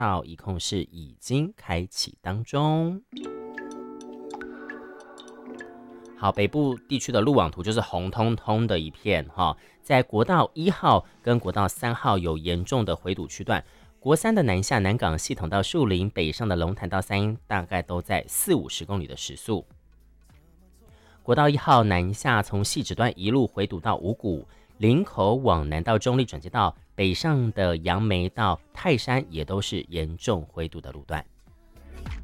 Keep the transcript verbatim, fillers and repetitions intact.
号一控是已经开启当中。好，北部地区的路网图就是红彤彤的一片哈，在国道一号跟国道三号有严重的回堵区段，国三的南下南港系统到树林，北上的龙潭到三鹰大概都在四五十公里的时速。国道一号南下从汐止段一路回堵到五股，林口往南到中立转接道，北上的杨梅到泰山也都是严重回堵的路段。